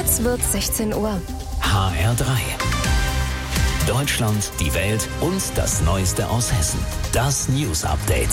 Jetzt wird 16 Uhr. HR3. Deutschland, die Welt und das Neueste aus Hessen. Das News Update.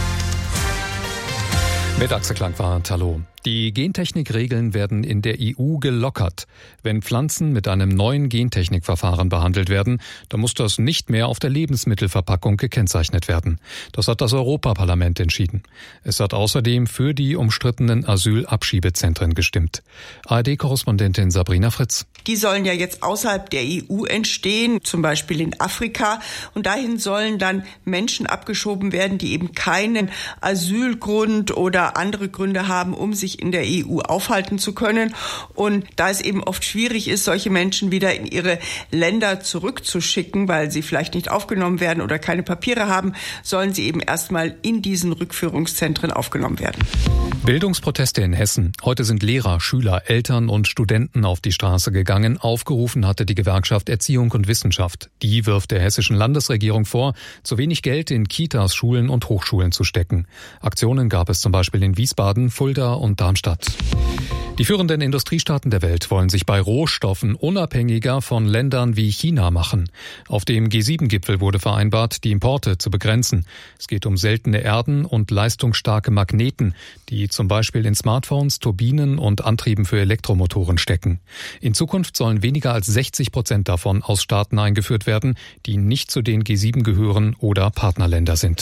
Mit Axel Klangwart, hallo. Die Gentechnikregeln werden in der EU gelockert. Wenn Pflanzen mit einem neuen Gentechnikverfahren behandelt werden, dann muss das nicht mehr auf der Lebensmittelverpackung gekennzeichnet werden. Das hat das Europaparlament entschieden. Es hat außerdem für die umstrittenen Asylabschiebezentren gestimmt. ARD-Korrespondentin Sabrina Fritz. Die sollen ja jetzt außerhalb der EU entstehen, zum Beispiel in Afrika. Und dahin sollen dann Menschen abgeschoben werden, die eben keinen Asylgrund oder andere Gründe haben, um sich in der EU aufhalten zu können. Und da es eben oft schwierig ist, solche Menschen wieder in ihre Länder zurückzuschicken, weil sie vielleicht nicht aufgenommen werden oder keine Papiere haben, sollen sie eben erstmal in diesen Rückführungszentren aufgenommen werden. Bildungsproteste in Hessen. Heute sind Lehrer, Schüler, Eltern und Studenten auf die Straße gegangen. Aufgerufen hatte die Gewerkschaft Erziehung und Wissenschaft. Die wirft der hessischen Landesregierung vor, zu wenig Geld in Kitas, Schulen und Hochschulen zu stecken. Aktionen gab es zum Beispiel in Wiesbaden, Fulda und Darmstadt. Die führenden Industriestaaten der Welt wollen sich bei Rohstoffen unabhängiger von Ländern wie China machen. Auf dem G7-Gipfel wurde vereinbart, die Importe zu begrenzen. Es geht um seltene Erden und leistungsstarke Magneten, die zum Beispiel in Smartphones, Turbinen und Antrieben für Elektromotoren stecken. In Zukunft sollen weniger als 60% davon aus Staaten eingeführt werden, die nicht zu den G7 gehören oder Partnerländer sind.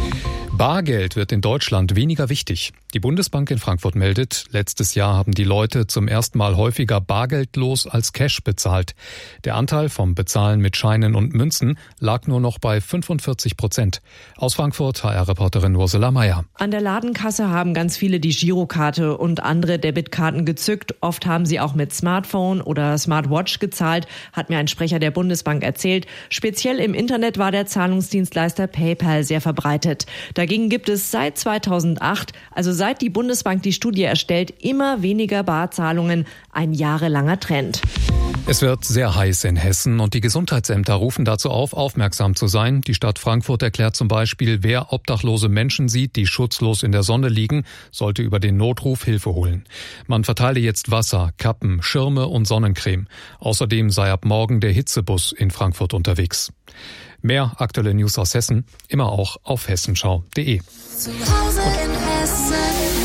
Bargeld wird in Deutschland weniger wichtig. Die Bundesbank in Frankfurt meldet, letztes Jahr haben die Leute zum ersten Mal häufiger bargeldlos als Cash bezahlt. Der Anteil vom Bezahlen mit Scheinen und Münzen lag nur noch bei 45%. Aus Frankfurt HR-Reporterin Ursula Meier. An der Ladenkasse haben ganz viele die Girokarte und andere Debitkarten gezückt. Oft haben sie auch mit Smartphone oder Smartwatch gezahlt, hat mir ein Sprecher der Bundesbank erzählt. Speziell im Internet war der Zahlungsdienstleister PayPal sehr verbreitet. Dagegen gibt es seit 2008, also seit die Bundesbank die Studie erstellt, immer weniger Barzahlungen. Ein jahrelanger Trend. Es wird sehr heiß in Hessen und die Gesundheitsämter rufen dazu auf, aufmerksam zu sein. Die Stadt Frankfurt erklärt zum Beispiel, wer obdachlose Menschen sieht, die schutzlos in der Sonne liegen, sollte über den Notruf Hilfe holen. Man verteile jetzt Wasser, Kappen, Schirme und Sonnencreme. Außerdem sei ab morgen der Hitzebus in Frankfurt unterwegs. Mehr aktuelle News aus Hessen, immer auch auf hessenschau.de. Zu Hause in Hessen.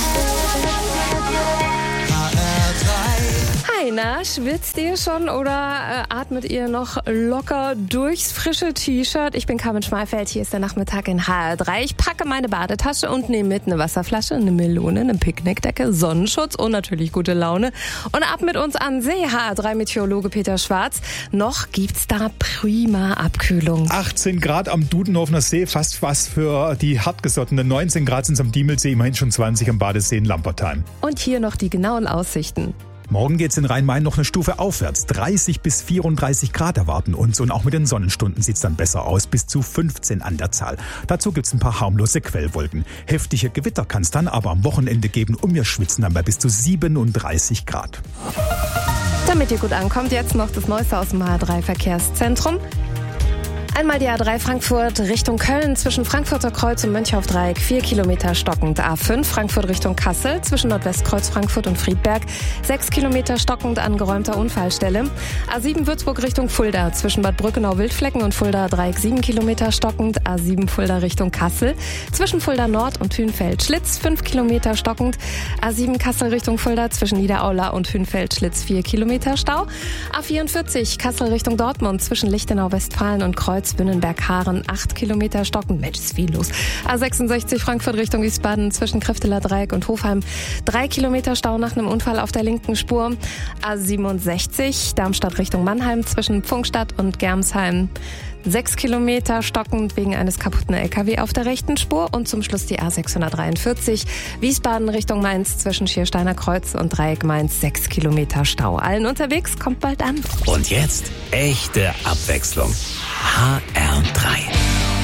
Hi, na, schwitzt ihr schon oder atmet ihr noch locker durchs frische T-Shirt? Ich bin Carmen Schmalfeld, hier ist der Nachmittag in HR3. Ich packe meine Badetasche und nehme mit eine Wasserflasche, eine Melone, eine Picknickdecke, Sonnenschutz und natürlich gute Laune. Und ab mit uns an See, HR3-Meteorologe Peter Schwarz. Noch gibt's da prima Abkühlung. 18 Grad am Dudenhofener See, fast was für die hartgesottenen. 19 Grad sind es am Diemelsee, immerhin schon 20 am Badesee in Lampertheim. Und hier noch die genauen Aussichten. Morgen geht's in Rhein-Main noch eine Stufe aufwärts. 30 bis 34 Grad erwarten uns und auch mit den Sonnenstunden sieht's dann besser aus, bis zu 15 an der Zahl. Dazu gibt's ein paar harmlose Quellwolken. Heftige Gewitter kann's dann aber am Wochenende geben und wir schwitzen dann bei bis zu 37 Grad. Damit ihr gut ankommt, jetzt noch das Neueste aus dem HR3-Verkehrszentrum. Einmal die A3 Frankfurt Richtung Köln zwischen Frankfurter Kreuz und Mönchhaufdreieck 4 Kilometer stockend. A5 Frankfurt Richtung Kassel zwischen Nordwestkreuz Frankfurt und Friedberg 6 Kilometer stockend an geräumter Unfallstelle. A7 Würzburg Richtung Fulda zwischen Bad Brückenau-Wildflecken und Fulda Dreieck 7 Kilometer stockend. A7 Fulda Richtung Kassel zwischen Fulda Nord und Hünfeld-Schlitz 5 Kilometer stockend. A7 Kassel Richtung Fulda zwischen Niederaula und Hünfeld-Schlitz 4 Kilometer Stau. A44 Kassel Richtung Dortmund zwischen Lichtenau-Westfalen und Kreuz Bünnenberg-Haaren 8 Kilometer stockend. Mensch, ist viel los. A66 Frankfurt Richtung Wiesbaden zwischen Krefteler Dreieck und Hofheim 3 Kilometer Stau nach einem Unfall auf der linken Spur. A67 Darmstadt Richtung Mannheim zwischen Pfungstadt und Germsheim 6 Kilometer stockend wegen eines kaputten LKW auf der rechten Spur. Und zum Schluss die A643 Wiesbaden Richtung Mainz zwischen Schiersteiner Kreuz und Dreieck Mainz 6 Kilometer Stau. Allen unterwegs, kommt bald an. Und jetzt echte Abwechslung. HR3.